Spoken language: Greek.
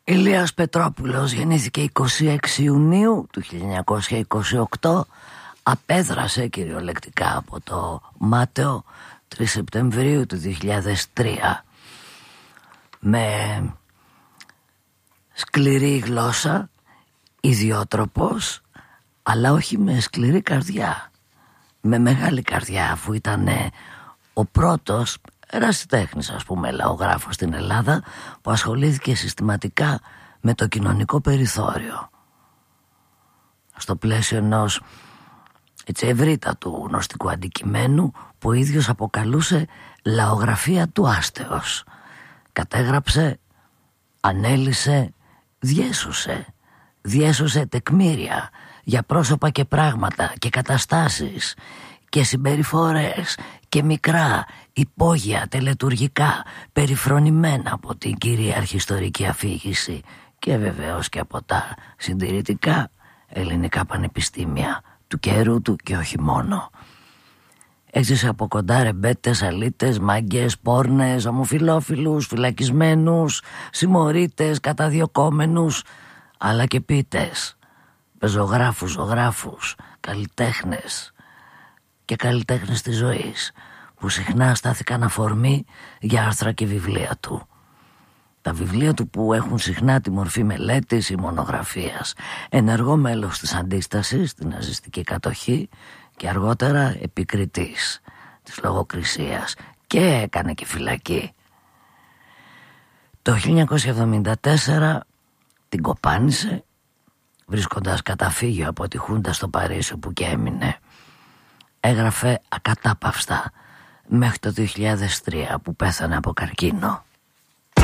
Ηλίας Πετρόπουλος γεννήθηκε 26 Ιουνίου του 1928. Απέδρασε κυριολεκτικά από το Μάταιο 3 Σεπτεμβρίου του 2003. Με σκληρή γλώσσα, ιδιότροπος, αλλά όχι με σκληρή καρδιά. Με μεγάλη καρδιά, αφού ήταν ο πρώτος ερασιτέχνης, ας πούμε, λαογράφος στην Ελλάδα που ασχολήθηκε συστηματικά με το κοινωνικό περιθώριο στο πλαίσιο ενός έτσι ευρύτατου γνωστικού αντικειμένου που ο ίδιος αποκαλούσε λαογραφία του άστεως. Κατέγραψε, ανέλυσε, διέσωσε τεκμήρια για πρόσωπα και πράγματα και καταστάσεις και συμπεριφορές και μικρά υπόγεια τελετουργικά περιφρονημένα από την κυρίαρχη ιστορική αφήγηση και βεβαίως και από τα συντηρητικά ελληνικά πανεπιστήμια του καιρού του και όχι μόνο. Έζησε από κοντά ρεμπέτες, αλήτες, μάγκες, πόρνες, ομοφυλόφιλους, φυλακισμένους, συμμορίτες, καταδιωκόμενους, αλλά και ποιητές, πεζογράφους, ζωγράφους, καλλιτέχνες και καλλιτέχνες της ζωής που συχνά στάθηκαν αφορμή για άρθρα και βιβλία του. Τα βιβλία του που έχουν συχνά τη μορφή μελέτης ή μονογραφίας. Ενεργό μέλος της αντίστασης στην ναζιστική κατοχή και αργότερα επικριτής της λογοκρισίας και έκανε και φυλακή. Το 1974 την κοπάνισε βρίσκοντας καταφύγιο από τη Χούντα στο Παρίσι που και έμεινε. Έγραφε ακατάπαυστα μέχρι το 2003 που πέθανε από καρκίνο.